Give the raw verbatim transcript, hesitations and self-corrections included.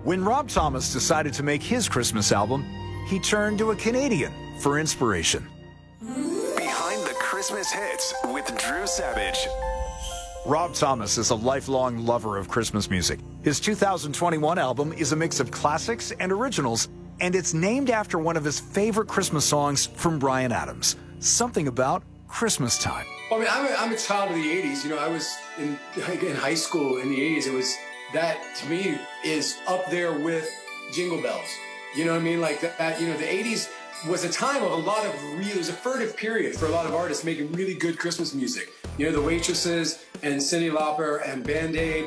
When Rob Thomas decided to make his Christmas album, he turned to a Canadian for inspiration. Behind the Christmas Hits with Drew Savage. Rob Thomas is a lifelong lover of Christmas music. His two thousand twenty-one album is a mix of classics and originals, and it's named after one of his favorite Christmas songs from Bryan Adams, Something About Christmas Time. Well, I mean, I'm a, I'm a child of the eighties. You know, I was in, in high school in the eighties. It was, that to me is up there with Jingle Bells. You know what I mean? Like that, you know, the eighties was a time of a lot of real, it was a furtive period for a lot of artists making really good Christmas music. You know, the Waitresses and Cyndi Lauper and Band-Aid